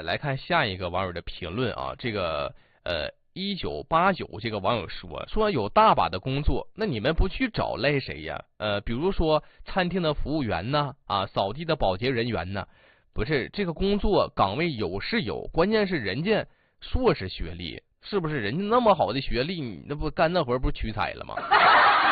来看下一个网友的评论啊，这个1989这个网友说有大把的工作，那你们不去找赖谁呀？比如说餐厅的服务员呢，扫地的保洁人员呢，不是这个工作岗位有是有，关键是人家硕士学历，是不是？人家那么好的学历，你那不干那活不是屈才了吗？